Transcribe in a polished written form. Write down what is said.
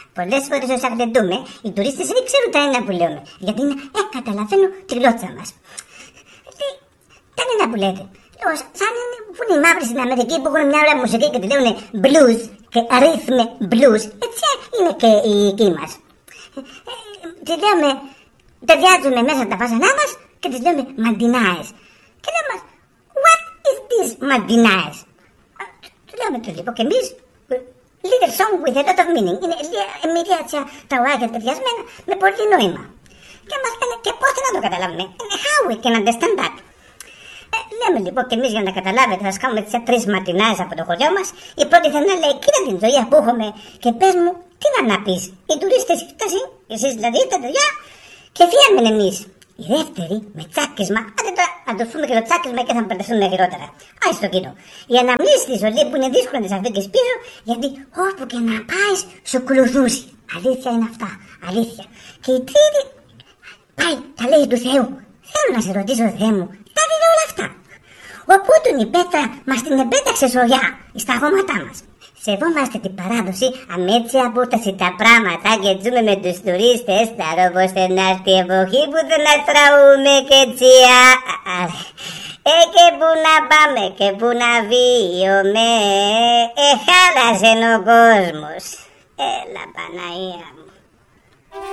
Πολλές φορές ως αγλεντούμε, οι τουρίστες δεν ξέρουν τα ένα που λέμε. Γιατί είναι, καταλαβαίνω τη γλώσσα μας. Τα ένα που λέτε. Σαν που είναι οι μαύροι στην Αμερική που έχουν μια ωραία μουσική και τη λένε blues και rhythm blues. Έτσι είναι και οι εκεί μας. Τις λέμε, ταιριάζουμε μέσα τα βάζανά μας και τις λέμε μαντινάες. Και λέμε μας, what is this μαντινάες? Τους λέμε το λοιπόν και εμείς, little song with a lot of meaning. Είναι μια έτσι τραγουδάκια ταιριασμένα με πολύ νόημα. Και μας λένε και πώς να το καταλάβουμε. How we can understand that. Λέμε λοιπόν και εμείς για να καταλάβετε, θα σκάμε τις 3 μαρτινάες από το χωριό μας. Η πρώτη θα είναι λέει, κοίτα την ζωή που έχουμε και πες μου, τι να πεις. Οι τουρίστες φτάσουν, εσείς δηλαδή τα παιδιά και φύγαμε εμείς. Η δεύτερη με τσάκισμα, άντε τώρα να το πούμε και το τσάκισμα και θα μπερδευτούμε χειρότερα. Άι στο κοινό. Η αναμνήση της ζωή που είναι δύσκολο να τις αφήκεις πίσω, γιατί όπου και να πάει σου ακολουθούσε. Αλήθεια είναι αυτά. Αλήθεια. Και η τρίτη πάει τα λέει του Θεού. Θέλω να σε ρωτήσω, Θεέ μου, τα δείτε όλα αυτά. Όπου η πέτρα μας την επέταξε σωριά στα γόματά μας. Σεβόμαστε την παράδοση, αν έτσι απόταση τα πράγματα και ζούμε με τους τουρίστες, θα ρόβωστε να έρθει η εποχή που δεν να τραούμε και τσιά. Και που να πάμε και που να βίωμε, χάλασε ο κόσμος. Έλα Παναία.